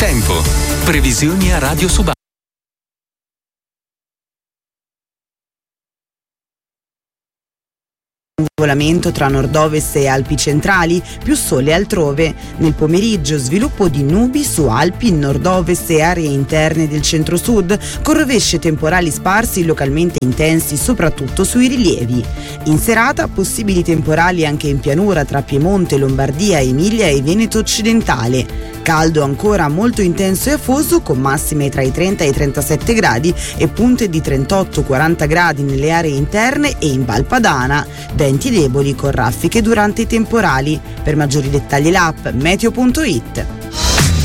tempo. Previsioni a Radio Subacquea. Volamento tra nord-ovest e Alpi centrali, più sole altrove. Nel pomeriggio sviluppo di nubi su Alpi, nord-ovest e aree interne del centro-sud, con rovesci temporali sparsi localmente intensi soprattutto sui rilievi. In serata possibili temporali anche in pianura tra Piemonte, Lombardia, Emilia e Veneto occidentale. Caldo ancora molto intenso e afoso, con massime tra i 30 e i 37 gradi e punte di 38-40 gradi nelle aree interne e in Val Padana. Venti deboli con raffiche durante i temporali. Per maggiori dettagli l'app meteo.it.